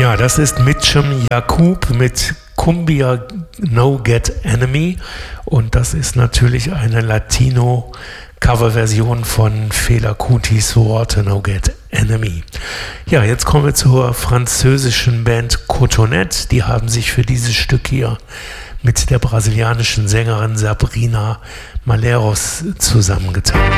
Ja, das ist Mitchum Yakub mit Cumbia No Get Enemy und das ist natürlich eine Latino-Coverversion von Fela Kutis Water No Get Enemy. Ja, jetzt kommen wir zur französischen Band Cotonette. Die haben sich für dieses Stück hier mit der brasilianischen Sängerin Sabrina Malheiros zusammengetan.